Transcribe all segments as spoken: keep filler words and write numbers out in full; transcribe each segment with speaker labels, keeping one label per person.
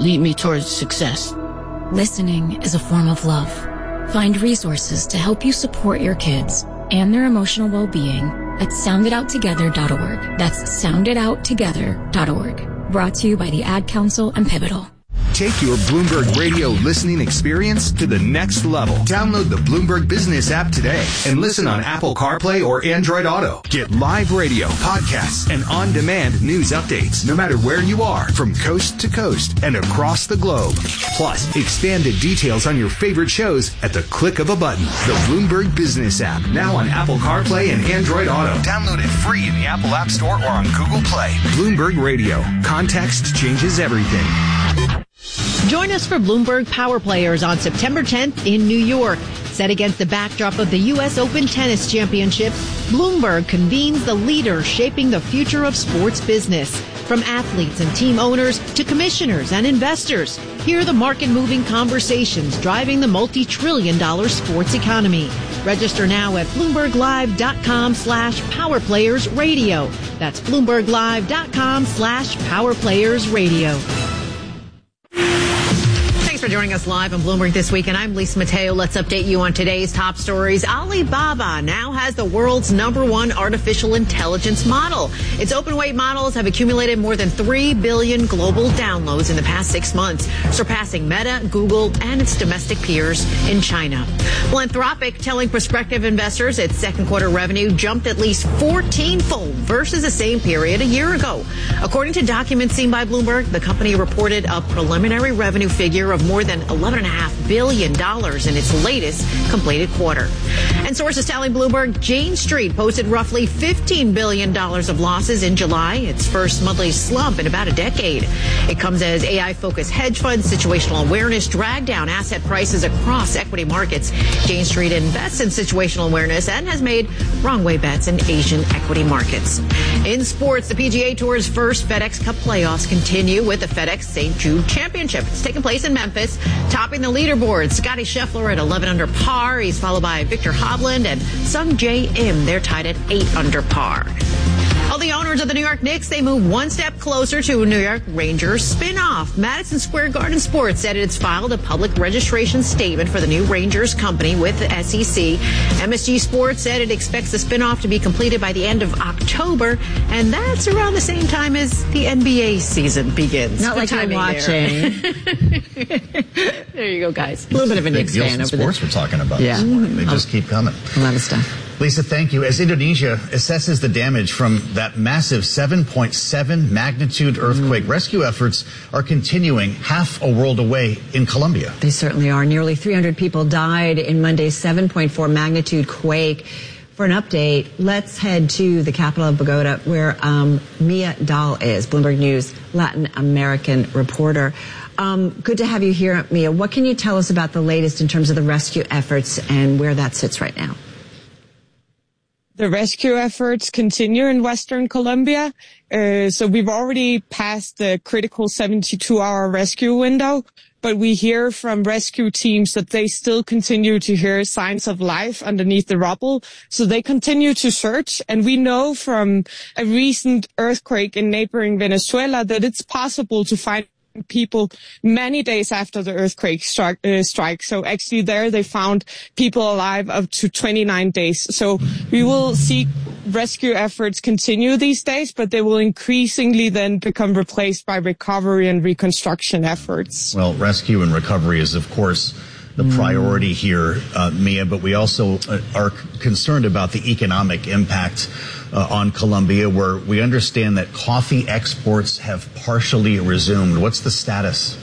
Speaker 1: lead me towards success.
Speaker 2: Listening is a form of love. Find resources to help you support your kids and their emotional well-being at sound it out together dot org. That's sound it out together dot org. Brought to you by the Ad Council and Pivotal.
Speaker 3: Take your Bloomberg Radio listening experience to the next level. Download the Bloomberg Business app today and listen on Apple CarPlay or Android Auto. Get live radio, podcasts, and on-demand news updates no matter where you are from coast to coast and across the globe. Plus, expanded details on your favorite shows at the click of a button. The Bloomberg Business app, now on Apple CarPlay and Android Auto. Download it free in the Apple App Store or on Google Play. Bloomberg Radio. Context changes everything.
Speaker 4: Join us for Bloomberg Power Players on September tenth in New York. Set against the backdrop of the U S Open Tennis Championship, Bloomberg convenes the leaders shaping the future of sports business. From athletes and team owners to commissioners and investors, hear the market-moving conversations driving the multi-trillion dollar sports economy. Register now at bloomberglive.com slash powerplayersradio. That's bloomberglive.com slash powerplayersradio. For joining us live on Bloomberg This Week, and I'm Lisa Mateo. Let's update you on today's top stories. Alibaba now has the world's number one artificial intelligence model. Its open weight models have accumulated more than three billion global downloads in the past six months, surpassing Meta, Google, and its domestic peers in China. Well, Anthropic telling prospective investors its second quarter revenue jumped at least fourteen-fold versus the same period a year ago. According to documents seen by Bloomberg, the company reported a preliminary revenue figure of more than eleven point five billion dollars in its latest completed quarter. And sources telling Bloomberg Jane Street posted roughly fifteen billion dollars of losses in July, its first monthly slump in about a decade. It comes as A I-focused hedge funds, situational awareness drag down asset prices across equity markets. Jane Street invests in situational awareness and has made wrong way bets in Asian equity markets. In sports, the P G A Tour's first FedEx Cup playoffs continue with the FedEx Saint Jude Championship. It's taking place in Memphis. Topping the leaderboard, Scotty Scheffler at eleven under par. He's followed by Victor Hovland and Sung Jae Im. They're tied at eight under par. All the owners of the New York Knicks, they move one step closer to a New York Rangers spin-off. Madison Square Garden Sports said it's filed a public registration statement for the new Rangers company with the S E C. M S G Sports said it expects the spin-off to be completed by the end of October, and that's around the same time as the N B A season begins.
Speaker 5: Not like I'm watching.
Speaker 4: There you go, guys.
Speaker 5: A little bit of a Knicks fan over there.
Speaker 6: Sports we're talking about.
Speaker 5: Yeah.
Speaker 6: They just keep coming.
Speaker 5: A lot of stuff.
Speaker 6: Lisa, thank you. As Indonesia assesses the damage from that massive seven point seven magnitude earthquake, mm. rescue efforts are continuing half a world away in Colombia.
Speaker 5: They certainly are. Nearly three hundred people died in Monday's seven point four magnitude quake. For an update, let's head to the capital of Bogota, where um, Mia Dahl is, Bloomberg News Latin American reporter. Um, good to have you here, Mia. What can you tell us about the latest in terms of the rescue efforts and where that sits right now?
Speaker 7: The rescue efforts continue in Western Colombia. Uh, so we've already passed the critical seventy-two hour rescue window, but we hear from rescue teams that they still continue to hear signs of life underneath the rubble. So they continue to search. And we know from a recent earthquake in neighboring Venezuela that it's possible to find people many days after the earthquake strike, uh, strike. So actually there they found people alive up to twenty-nine days. So we will see rescue efforts continue these days, but they will increasingly then become replaced by recovery and reconstruction efforts.
Speaker 6: Well, rescue and recovery is, of course, the priority here, uh, Mia, but we also uh, are concerned about the economic impact uh, on Colombia, where we understand that coffee exports have partially resumed. What's the status?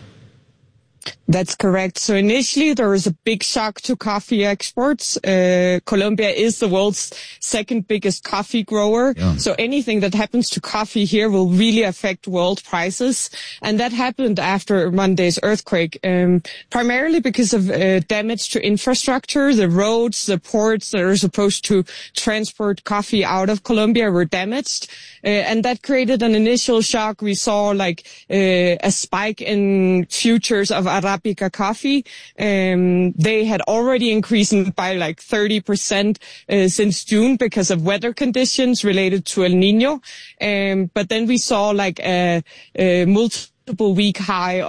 Speaker 7: That's correct. So initially there was a big shock to coffee exports. Uh, Colombia is the world's second biggest coffee grower. Yeah. So anything that happens to coffee here will really affect world prices. And that happened after Monday's earthquake, um, primarily because of uh, damage to infrastructure. The roads, the ports that are supposed to transport coffee out of Colombia were damaged. Uh, and that created an initial shock. We saw like uh, a spike in futures of Arabica coffee. Um, they had already increased by like thirty percent uh, since June because of weather conditions related to El Nino. Um, but then we saw like a, a multiple week high